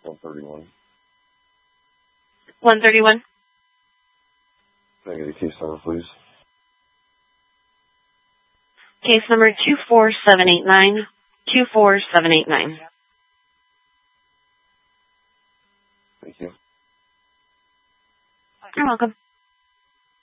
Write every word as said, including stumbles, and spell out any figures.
one thirty-one. one thirty-one. Can I get a case number, please? Case number two four seven eight nine. two four seven eight nine. Thank you. You're welcome.